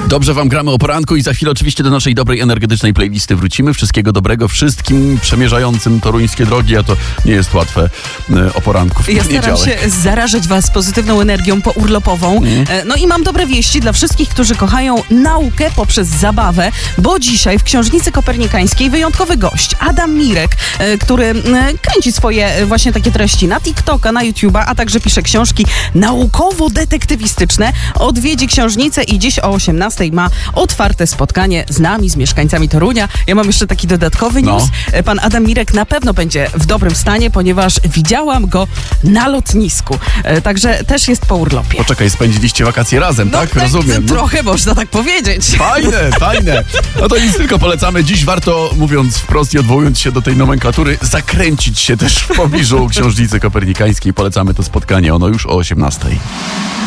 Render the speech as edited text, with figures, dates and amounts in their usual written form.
Dobrze wam gramy o poranku i za chwilę oczywiście do naszej dobrej, energetycznej playlisty wrócimy. Wszystkiego dobrego wszystkim przemierzającym toruńskie drogi, a to nie jest łatwe o poranku w Ja staram się zarażać was pozytywną energią pourlopową. No i mam dobre wieści dla wszystkich, którzy kochają naukę poprzez zabawę, bo dzisiaj w Książnicy Kopernikańskiej wyjątkowy gość, Adam Mirek, który kręci swoje właśnie takie treści na TikToka, na YouTube'a, a także pisze książki naukowo-detektywistyczne. Odwiedzi Książnicę i dziś o 18:00 ma otwarte spotkanie z nami, z mieszkańcami Torunia. Ja mam jeszcze taki dodatkowy news. Pan Adam Mirek na pewno będzie w dobrym stanie, ponieważ widziałam go na lotnisku. Także też jest po urlopie. Poczekaj, spędziliście wakacje razem, tak? Rozumiem. Trochę można tak powiedzieć. Fajne. No to nic, tylko polecamy. Dziś warto, mówiąc wprost i odwołując się do tej nomenklatury, zakręcić się też w pobliżu Książnicy Kopernikańskiej. Polecamy to spotkanie, ono już o 18:00.